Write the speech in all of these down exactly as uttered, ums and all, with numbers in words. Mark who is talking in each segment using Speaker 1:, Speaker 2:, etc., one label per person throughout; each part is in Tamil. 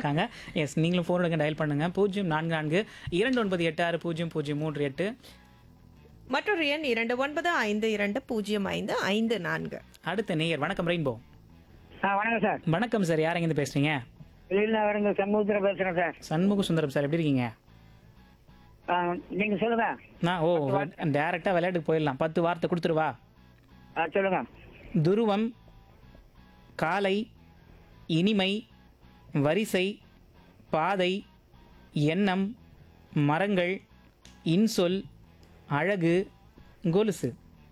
Speaker 1: இருக்காங்க. எஸ் நீங்களும் ஃபோன் எடுங்க, டயல் பண்ணுங்க. பூஜ்ஜியம் நான்கு நான்கு இரண்டு ஒன்பது எட்டு ஆறு பூஜ்ஜியம் பூஜ்ஜியம் மூன்று எட்டு.
Speaker 2: மற்றொரு எண் இரண்டு ஒன்பது ஐந்து இரண்டு பூஜ்ஜியம் ஐந்து ஐந்து நான்கு.
Speaker 1: அடுத்த நேயர் வணக்கம் ரெயின்போ.
Speaker 3: ஆ வணக்கம் சார்.
Speaker 1: வணக்கம் சார், யார் எங்கேருந்து பேசுறீங்க?
Speaker 3: வெளிநாடு சமூகத்தில் பேசுகிறேன் சார்.
Speaker 1: சண்முக சுந்தரம் சார், எப்படி இருக்கீங்க?
Speaker 3: ஆ, நீங்க சொல்லுங்க.
Speaker 1: நான் ஓ டேரெக்டாக விளையாட்டுக்கு போயிடலாம். பத்து வார்த்தை கொடுத்துருவா.
Speaker 3: ஆ சொல்லுங்க.
Speaker 1: துருவம், காலை, இனிமை, வரிசை, பாதை, எண்ணம், மரங்கள், இன்சொல், அழகு, கொலுசு.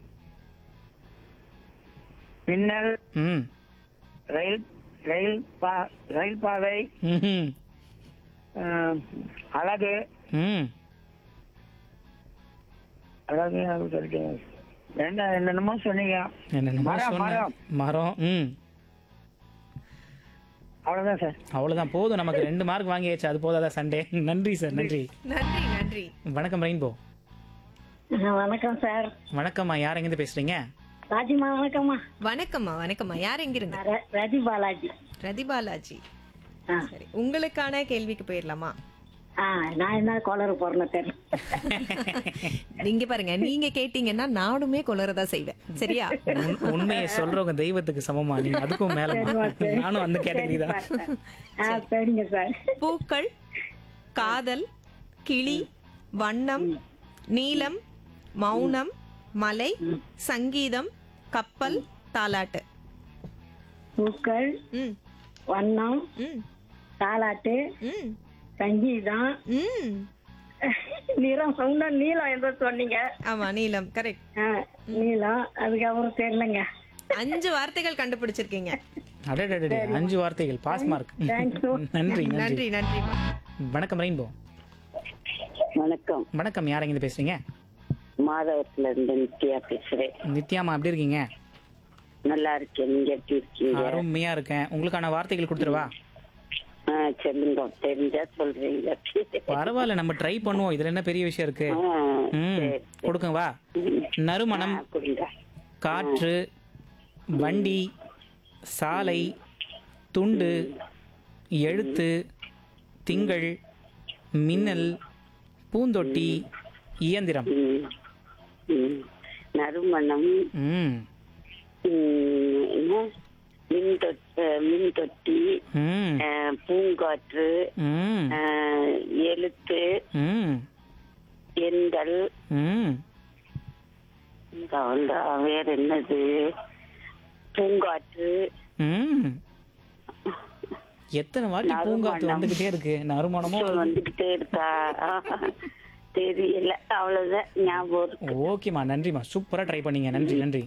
Speaker 3: மின்னல்,
Speaker 1: ம்
Speaker 3: ரயில் ரயில் பா ரயில் பாதை,
Speaker 1: ம்
Speaker 3: ஆ, அழகு
Speaker 1: ம்
Speaker 3: அழகு அப்படின்னு சொல்லிட்டு என்ன என்னென்னமோ சொன்னீங்க.
Speaker 1: என்னென்னமோ
Speaker 3: மரம்,
Speaker 1: சொன்னேன்.
Speaker 3: மரம்.
Speaker 1: மரம். ம்
Speaker 3: அவ்வளோதான் சார்.
Speaker 1: அவ்வளோதான், போதும். நமக்கு ரெண்டு மார்க் வாங்கியாச்சு, அது போதாதா சண்டே? நன்றி சார், நன்றி.
Speaker 2: நன்றி நன்றி.
Speaker 1: வணக்கம் ரெயின்போ.
Speaker 4: வணக்கம் சார்.
Speaker 1: வணக்கம்மா, யார் எங்கேருந்து பேசுறீங்க?
Speaker 4: ராஜிமா வணக்கம்மா.
Speaker 2: வணக்கம்மா வணக்கம்மா. யார் எங்கிருந்து?
Speaker 4: ர- ரதி பாலாஜி.
Speaker 2: ரதிபாலாஜி.
Speaker 4: ஆ.
Speaker 2: சரி, உங்களுக்கான கேள்விக்கு போயிடலாமா?
Speaker 4: ஆ, நான் என்ன கோளறு போறேன்னு தெரியல.
Speaker 2: நீங்க பாருங்க, நீங்க கேட்டீங்கன்னா நானுமே கொளறதா செய்வேன். சரியா?
Speaker 1: உண்- உண்மையை சொல்றவங்க தெய்வத்துக்கு சமமா, நீங்க அதுக்கும் மேல. நானும் அந்த கேட்டகரி தான்.
Speaker 4: ஆ, சரிங்க சார்.
Speaker 2: பூக்கள், காதல், கிளி, வண்ணம், நீலம், மௌனம், மலை, சங்கீதம், கப்பல், தாலாட்டு.
Speaker 4: பூக்கள்,
Speaker 2: ம்
Speaker 4: வண்ணம்,
Speaker 2: ம்
Speaker 4: தாலாட்டு,
Speaker 2: ம்
Speaker 4: சங்கீதம்,
Speaker 2: ம்
Speaker 4: நிறம் சொன்ன நீளம் எந்த சொன்னீங்க?
Speaker 2: ஆமா, நீலம் கரெக்ட்.
Speaker 4: ஆ, நீளம். அதுக்கப்புறம் தெரியலங்க.
Speaker 2: அஞ்சு வார்த்தைகள் கண்டுபிடிச்சிருக்கீங்க.
Speaker 1: அடடடடே, அஞ்சு வார்த்தைகள், பாஸ் மார்க்.
Speaker 4: தேங்க்யூ.
Speaker 1: நன்றி நன்றி.
Speaker 2: நன்றி நன்றிமா.
Speaker 1: வணக்கம் ரெயின்போ.
Speaker 5: வணக்கம்.
Speaker 1: வணக்கம், யார் எங்கேருந்து பேசுறீங்க?
Speaker 5: மாதவத்துல இருந்து நித்யா பேசுறேன்.
Speaker 1: நித்யாமா, எப்படி இருக்கீங்க?
Speaker 5: நல்லா இருக்கேன். நீங்க எப்படி இருக்கீங்க?
Speaker 1: அருமையா இருக்கேன். உங்களுக்கான வார்த்தைகள் கொடுத்துருவா.
Speaker 5: ஆ, சொல்லுங்க. தெரிஞ்சா சொல்றீங்க.
Speaker 1: பரவாயில்ல, நம்ம ட்ரை பண்ணுவோம். இதுல என்ன பெரிய விஷயம் இருக்கு?
Speaker 5: ஆ,
Speaker 1: ம்
Speaker 5: சரி.
Speaker 1: கொடுங்க வா. நறுமணம்,
Speaker 5: ஆ, கொடுங்க.
Speaker 1: காற்று, வண்டி, சாலை, துண்டு, எழுத்து, திங்கள், மின்னல், பூந்தொட்டி, இயந்திரம்.
Speaker 5: ம், ம். நறுமணம்,
Speaker 1: ம்
Speaker 5: ம், என்ன? மின் தொட்டி, மின் தொட்டி,
Speaker 1: ம்
Speaker 5: ஆ, பூங்காற்று,
Speaker 1: ம்
Speaker 5: ஆ, எழுத்து,
Speaker 1: ம்
Speaker 5: எண்கள்,
Speaker 1: ம்
Speaker 5: அவ்வளவுதான். வேற என்னது? பூங்காற்று.
Speaker 1: ம் எத்தனை வாட்டி பூங்காத்து
Speaker 5: நறுமணம்.
Speaker 1: வந்துகிட்டே இருக்கு. நறுமணமும்
Speaker 5: சொல் வந்துகிட்டே இருக்கா? தெரியல. அவ்வளவுதான் ஞாபகம் இருக்கு.
Speaker 1: ஓகேம்மா, நன்றிம்மா, சூப்பரா ட்ரை பண்ணீங்க. நன்றி நன்றி.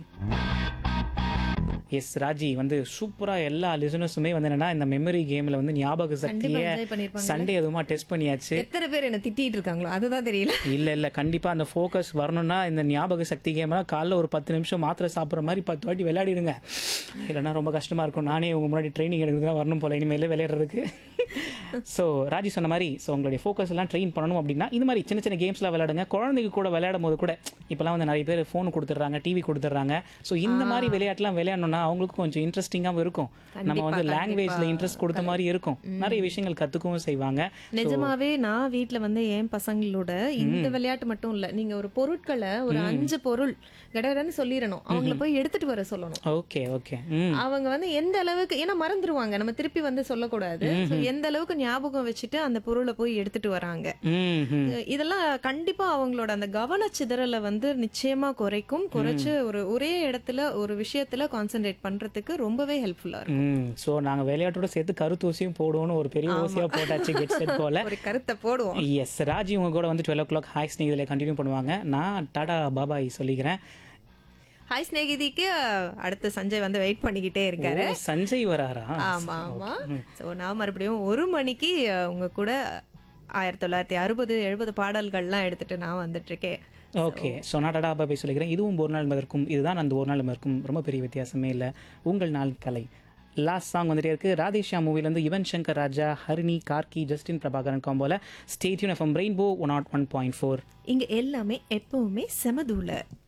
Speaker 1: எஸ் ராஜி வந்து சூப்பரா எல்லா லிசனர்ஸுமே வந்து என்னன்னா இந்த மெமரி கேம்ல வந்து ஞாபக சக்தியை
Speaker 2: enjoy பண்ணிருப்பாங்க.
Speaker 1: சண்டே எதுவுமா டெஸ்ட் பண்ணியாச்சு.
Speaker 2: எத்தனை பேர் என்ன திட்டிட்டு இருக்காங்களோ அதுதான் தெரியல.
Speaker 1: இல்ல இல்ல, கண்டிப்பா அந்த ஃபோக்கஸ் வரணும்னா இந்த ஞாபக சக்தி கேம்லாம் காலைல ஒரு பத்து நிமிஷம் மாத்திரை சாப்பிட்ற மாதிரி பத்து வாட்டி விளையாடிடுங்க. இல்லைன்னா ரொம்ப கஷ்டமா இருக்கும். நானே உங்க முன்னாடி ட்ரைனிங் எடுத்து தான் வரணும் போல இனிமேல் விளையாடுறதுக்கு. ஸோ ராஜி சொன்ன மாதிரி, ஸோ உங்களுடைய ஃபோக்கஸ் எல்லாம் ட்ரெயின் பண்ணணும் அப்படின்னா இது மாதிரி சின்ன சின்ன கேம்ஸ்லாம் விளையாடுங்க. குழந்தைங்க கூட விளையாடும் போது கூட இப்போலாம் வந்து நிறைய பேர் ஃபோன் கொடுத்துட்றாங்க, டிவி கொடுத்துட்றாங்க. ஸோ இந்த மாதிரி விளையாட்டுலாம் விளையாடணும்னா அவங்களுக்கும் கொஞ்சம் இன்ட்ரெஸ்டிங்காகவும் இருக்கும். நம்ம வந்து
Speaker 2: கண்டிப்பா,
Speaker 1: லாங்குவேஜ்ல
Speaker 2: கண்டிப்பா.
Speaker 1: இன்ட்ரெஸ்ட் கொடுத்த மாதிரி இருக்கும். நிறைய விஷயங்கள் கற்றுக்கவும் செய்வாங்க.
Speaker 2: நிஜமாவே நான் வீட்ல வந்து என் பசங்களோட இந்த விளையாட்டு மட்டும் இல்ல, நீங்க ஒரு பொருட்களை ஒரு அஞ்சு பொருள் கடகடன்னு சொல்லிடணும், அவங்கள போய் எடுத்துட்டு வர சொல்லணும்.
Speaker 1: Okay okay. ம்
Speaker 2: அவங்க வந்து எந்த அளவுக்கு, ஏன்னா மறந்துருவாங்க, நம்ம திருப்பி வந்து சொல்லக்கூடாது. So, எந்த அளவுக்கு ஞாபகம் வச்சுட்டு அந்த பொருளை போய் எடுத்துட்டு வராங்க,
Speaker 1: ம் ம்
Speaker 2: இதெல்லாம் கண்டிப்பா அவங்களோட அந்த கவன சிதறலை வந்து நிச்சயமா குறைக்கும். குறைச்சு ஒரு ஒரே இடத்துல ஒரு விஷயத்துல கான்சென்ட்ரேட் பண்றதுக்கு ரொம்பவே ஹெல்ப்ஃபுல்லா இருக்கும்.
Speaker 1: ம் ஸோ நாங்கள் விளையாட்டோட சேர்த்து கருத்தூசியும் போடுவோம்னு ஒரு பெரிய ஊசியாக போட்டாச்சு கெட் செட் போல.
Speaker 2: ஒரு கருத்தை போடுவோம்.
Speaker 1: எஸ் ராஜி உங்க கூட வந்து டுவெல் ஓ கிளாக் ஹாய் ஸ்னேக் இதில் கண்டினியூ பண்ணுவாங்க. நான் டாடா பாபாய் சொல்லிக்கிறேன்.
Speaker 2: ஹாய் ஸ்நேகிதிக்கு அடுத்து சஞ்சய் வந்து வெயிட் பண்ணிக்கிட்டே இருக்காரு.
Speaker 1: ஓ, சஞ்சய் வராரா?
Speaker 2: ஆமா ஆமா. சோ நான் மறுபடியும் ஒரு மணிக்கு அஹ், உங்க கூட ஆயிரத்தி தொள்ளாயிரத்தி அறுபது எழுபது பாடல்கள்லாம் எடுத்துட்டு நான் வந்துட்டு இருக்கேன்.
Speaker 1: ஓகே. ஸோ நான் டாடா பாபாய் சொல்லிக்கிறேன். இதுவும் ஒரு நாள் என்பதற்கும் இதுதான் அந்த ஒரு நாள் என்பதற்கும் ரொம்ப பெரிய வித்தியாசமே இல்லை. உங்கள் நாள் கலை லாஸ்ட் சாங் வந்துட்டே இருக்கு. ராதேஷா மூவிலேருந்து Yuvan Shankar Raja, Harini, Gargi, Justin Prabhakaran காம்போல stay tuned FM rainbow one not one point four.
Speaker 2: இங்க எல்லாமே எப்பவுமே செமதூல.